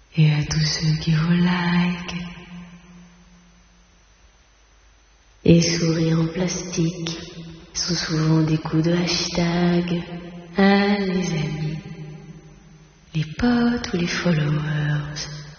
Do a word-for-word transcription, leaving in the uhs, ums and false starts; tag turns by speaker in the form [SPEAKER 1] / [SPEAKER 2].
[SPEAKER 1] Et à tous ceux qui vous like. Et sourires en plastique sont souvent des coups de hashtag. Ah les amis, les potes ou les followers.